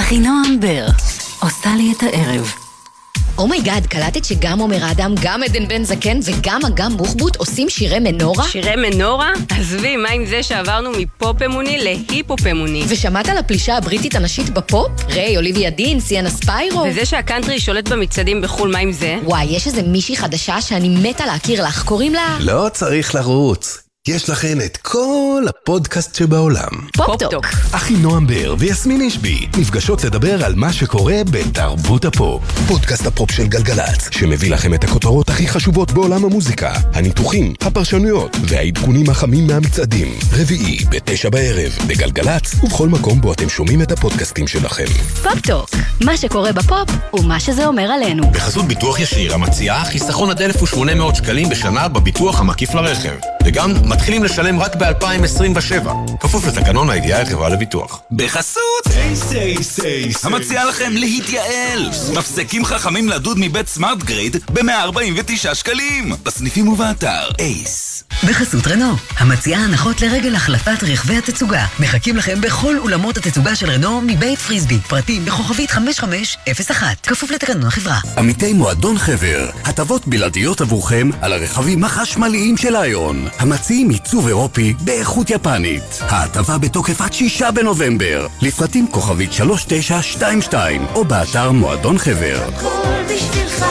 אחינועם בר עושה לי את הערב. אומייגאד, קלטת שגם עומר אדם, גם עדן בן זקן וגם אגם בוחבוט עושים שירי מנורה? שירי מנורה? עזבי, מה עם זה שעברנו מפופ אמוני להיפופ אמוני? ושמעת על הפלישה הבריטית הנשית בפופ? ריי, אוליביה דין, סיאנה ספיירו? וזה שהקאנטרי שולט במצעדים בחול, מה עם זה? וואי, יש איזה מישהי חדשה שאני מתה להכיר לך, קוראים לה? לא צריך לרוץ. יש לכן את כל הפודקאסט שבעולם. פופ-טוק. אחינועם בר ויסמין אישבי נפגשות לדבר על מה שקורה בתרבות הפופ. פודקאסט הפופ של גלגלץ, שמביא לכם את הכותרות הכי חשובות בעולם המוזיקה, הניתוחים, הפרשנויות והעדכונים החמים מהמצעדים. רביעי ב-9 בערב בגלגלץ ובכל מקום בו אתם שומעים את הפודקאסטים שלכם. פופ-טוק, מה שקורה בפופ ומה שזה אומר עלינו. בחסות ביטוח ישיר המציעה חיסכון עד 1,800 שקלים בשנה בביטוח המקיף לרכב. וגם מתחילים לשלם רק ב-2027. כפוף לתקנון הידיעה חברה לביטוח. בחסות סייס המציע לכם להתייעל. מפסקים חכמים לדוד מבית סמארט גריד ב-149 שקלים. בסניפים ובאתר אייס. בחסות רנו, המציעה הנחות לרגל החלפת רכבי התצוגה. מחכים לכם בכל אולמות התצוגה של רנו מבית פריסבי. פרטים בכוכבית 5501. כפוף לתקנון החברה. עמיתי מועדון חבר, הטבות בלעדיות עבורכם על הרכבים החשמליים של איון. המציעים עיצוב אירופי באיכות יפנית. ההטבה בתוקף עד 6 בנובמבר. לפרטים כוכבית 3922 או באתר מועדון חבר. הכל בשבילך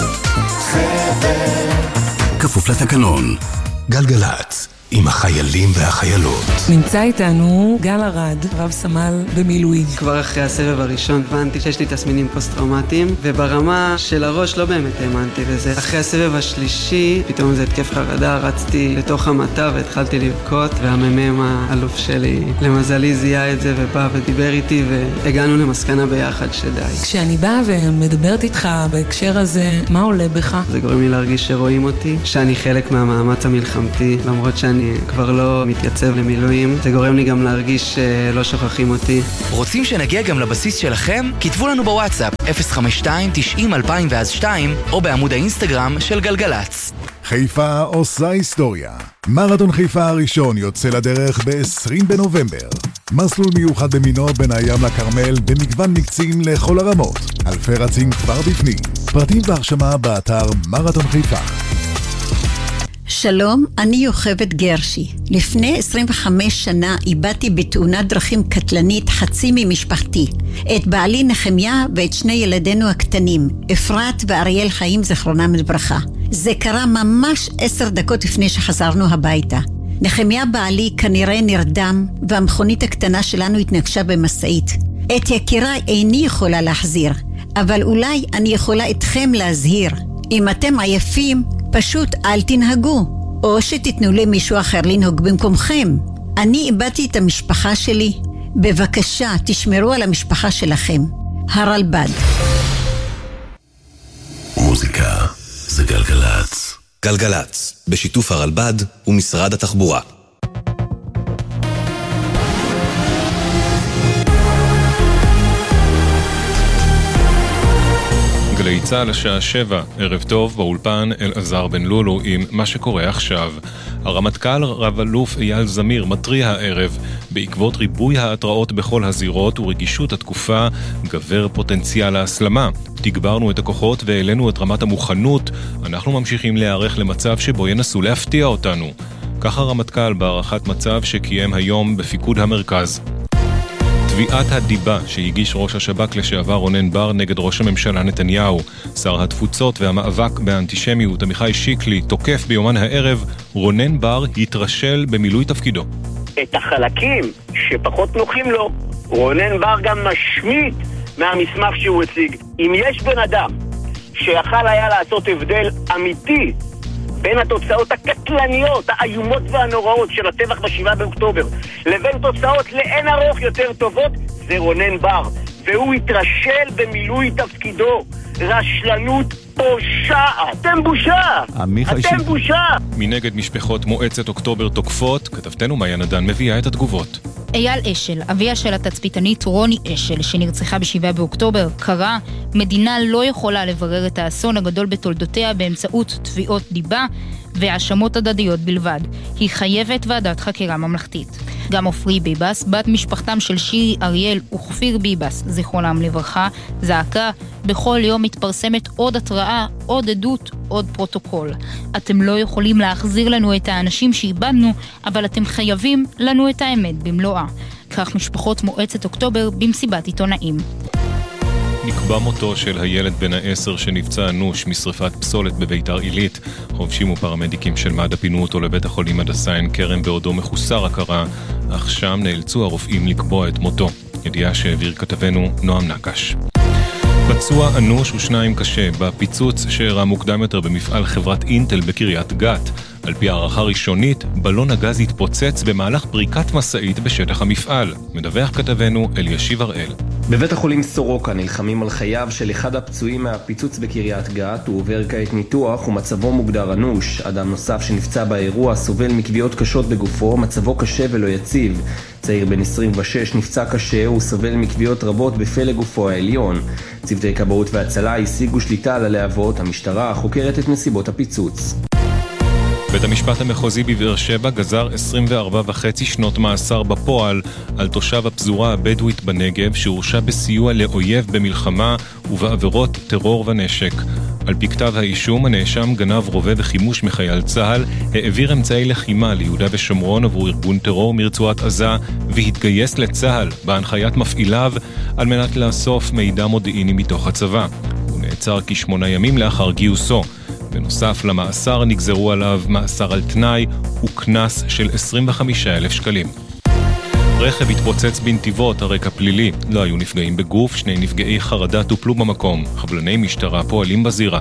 חבר. כפוף לתקנון. גלגלץ, עם החיילים והחיילות. נמצא איתנו גל ארד, רב סמל במילואים. כבר אחרי הסבב הראשון הבנתי שיש לי תסמינים פוסט-טראומטיים, וברמה של הראש לא באמת האמנתי בזה. אחרי הסבב השלישי, פתאום זה התקף חרדה, רצתי לתוך המטה והתחלתי לבכות, והמ"מ האלוף שלי למזלי זיהה את זה ובא ודיבר איתי, והגענו למסקנה ביחד שדי. כשאני באה ומדברת איתך בהקשר הזה, מה עולה בך? זה גורם לי להרגיש שרואים אותי, שאני חלק מהמאמץ המלחמתי, למרות שאני כבר לא מתייצב למילואים. זה גורם לי גם להרגיש שלא שוכחים אותי. רוצים שנגיע גם לבסיס שלכם? כתבו לנו בוואטסאפ 052-90-2002 או בעמוד האינסטגרם של גלגלץ. חיפה עושה היסטוריה. מרתון חיפה הראשון יוצא לדרך ב-20 בנובמבר. מסלול מיוחד במינו בין הים לכרמל במגוון מקצים לכל הרמות. אלפי רצים כבר בפנים. פרטים והרשמה באתר מרתון חיפה. שלום, אני יוכבד גרשי. לפני 25 שנה איבדתי בתאונת דרכים קטלנית חצי ממשפחתי. את בעלי נחמיה ואת שני ילדינו הקטנים, אפרת ואריאל חיים זכרונם לברכה. זה קרה ממש 10 דקות לפני שחזרנו הביתה. נחמיה בעלי כנראה נרדם, והמכונית הקטנה שלנו התנגשה במשאית. את יקיריי איני יכולה להחזיר, אבל אולי אני יכולה אתכם להזהיר. אם אתם עייפים, פשוט אל תנהגו, או שתיתנו למישהו אחר לנהוג במקומכם. אני איבדתי את המשפחה שלי. בבקשה, תשמרו על המשפחה שלכם. הרלב"ד. מוזיקה זה גלגלץ. גלגלץ, בשיתוף הרלב"ד ומשרד התחבורה. גלי צהל השעה 7, ערב טוב, באולפן אלעזר בן לולו עם מה שקורה עכשיו. הרמטכ"ל רב אלוף אייל זמיר מטריע הערב, בעקבות ריבוי ההתראות בכל הזירות ורגישות התקופה, גבר פוטנציאל ההסלמה. תגברנו את הכוחות והעלינו את רמת המוכנות, אנחנו ממשיכים להיערך למצב שבו ינסו להפתיע אותנו. כך הרמטכ"ל בהערכת מצב שקיים היום בפיקוד המרכז. תביעת הדיבה שהגיש ראש השב"כ לשעבר רונן בר נגד ראש הממשלה נתניהו. שר התפוצות והמאבק באנטישמיות עמיחי שיקלי תוקף ביומן הערב, רונן בר התרשל במילוי תפקידו. את החלקים שפחות נוחים לו, רונן בר גם משמיט מהמסמך שהוא הציג. אם יש בן אדם שיכל היה לעשות הבדל אמיתי בין התוצאות הקטלניות, האיומות והנוראות של הטבח ב7 באוקטובר לבין תוצאות לאין ארוך יותר טובות, זה רונן בר, והוא התרשל במילוי תפקידו. רשלנות פושעת. אתם בושה! אתם בושה! מנגד משפחות מועצת אוקטובר תוקפות, כתבתנו מאיה נדן מביאה את התגובות. אייל אשל, אביה של התצפיתנית רוני אשל, שנרצחה ב7 באוקטובר, קרא, מדינה לא יכולה לברר את האסון הגדול בתולדותיה באמצעות תביעות דיבה, והאשמות הדדיות בלבד. היא חייבת ועדת חקירה ממלכתית. גם עופרי ביבס, בת משפחתם של שירי אריאל וכפיר ביבס, זיכרונם לברכה, זעקה, בכל יום מתפרסמת עוד התראה, עוד עדות, עוד פרוטוקול. אתם לא יכולים להחזיר לנו את האנשים שאיבדנו, אבל אתם חייבים לנו את האמת במלואה. כך משפחות מועצת אוקטובר במסיבת עיתונאים. נקבע מותו של הילד בן ה-10 שנפצע אנוש משריפת פסולת בביתר עילית. חובשים ופרמדיקים של מד"א פינו אותו לבית החולים הדסה עין כרם בעודו מחוסר הכרה, אך שם נאלצו הרופאים לקבוע את מותו. ידיעה שהעביר כתבנו נועם נקש. פצוע אנוש ושניים קשה בפיצוץ שאירע מוקדם יותר במפעל חברת אינטל בקריית גת. על פי הערכה ראשונית, בלון הגז התפוצץ במהלך פריקת מסעית בשטח המפעל. מדווח כתבנו אלישיב הראל. בבית החולים סורוקה נלחמים על חייו של אחד הפצועים מהפיצוץ בקריית גת. הוא עובר כעת ניתוח ומצבו מוגדר אנוש. אדם נוסף שנפצע באירוע סובל מכוויות קשות בגופו, מצבו קשה ולא יציב. צעיר בן 26 נפצע קשה, הוא סובל מכוויות רבות בפה לגופו העליון. צוותי כבאות והצלה השיגו שליטה על הלהבות. המשטרה חוקרת את נסיבות הפיצוץ. בית המשפט המחוזי בבאר שבע גזר 24.5 שנות מאסר בפועל על תושב הפזורה הבדואית בנגב שהורשע בסיוע לאויב במלחמה ובעבירות טרור ונשק. על פי כתב האישום, הנאשם גנב רובה וחימוש מחייל צה"ל, העביר אמצעי לחימה ליהודה ושומרון עבור ארגון טרור מרצועת עזה והתגייס לצה"ל בהנחיית מפעיליו על מנת לאסוף מידע מודיעיני מתוך הצבא. הוא נעצר כ8 ימים לאחר גיוסו. בנוסף למאסר נגזרו עליו מאסר על תנאי וקנס של 25,000 שקלים. רכב התפוצץ בנתיבות, הרקע פלילי. לא היו נפגעים בגוף, 2 נפגעי חרדה טופלו במקום. חבלני משטרה פועלים בזירה.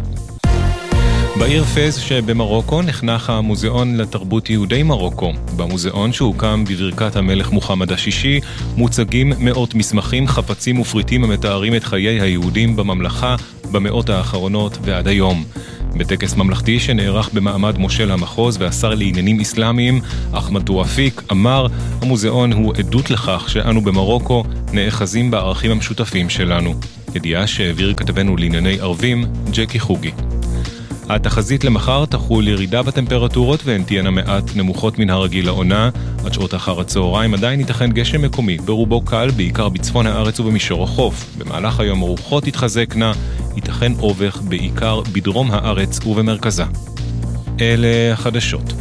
בעיר פז שבמרוקו נחנך המוזיאון לתרבות יהודי מרוקו. במוזיאון שהוקם בברכת המלך מוחמד השישי מוצגים מאות מסמכים, חפצים ופריטים המתארים את חיי היהודים בממלכה במאות האחרונות ועד היום. בטקס ממלכתי שנערך במעמד מושל המחוז והשר לעניינים אסלאמיים, אחמד תואפיק, אמר, המוזיאון הוא עדות לכך שאנו במרוקו נאחזים בערכים המשותפים שלנו. ידיעה שהעביר כתבנו לענייני ערבים, ג'קי חוגי. התחזית למחר תחול ירידה בטמפרטורות והן תהיינה מעט נמוכות מן הרגיל לעונה. עד שעות אחר הצהריים עדיין ייתכן גשם מקומי, ברובו קל, בעיקר בצפון הארץ ובמישור החוף. במהלך היום הרוחות יתחזקנה, ייתכן אובך בעיקר בדרום הארץ ובמרכזה. אלה החדשות.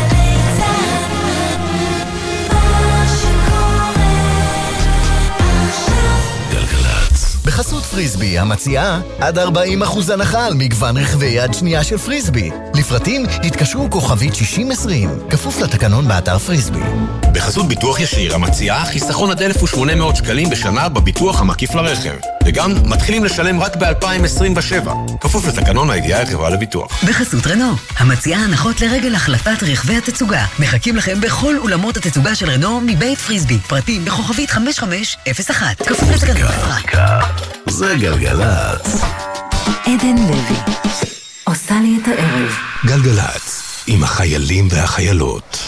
בחסות פריסבי המציעה עד 40% הנחה על מגוון רכבי יד שנייה של פריסבי. לפרטים התקשרו כוכבית 6020, כפוף לתקנון באתר פריסבי. בחסות ביטוח ישיר המציעה חיסכון עד 1,800 שקלים בשנה בביטוח המקיף לרכב. וגם מתחילים לשלם רק ב-2027, כפוף לתקנון הידיעה על חברה לביטוח. בחסות רנו, המציעה הנחות לרגל החלפת רכבי התצוגה. מחכים לכם בכל אולמות התצוגה של רנו מבית פריסבי. פרטים בכוכבית 5501, כפוף לתקנון. זה גלגלצ. עדן לוי עושה לי את הערב. גלגלצ, עם החיילים והחיילות.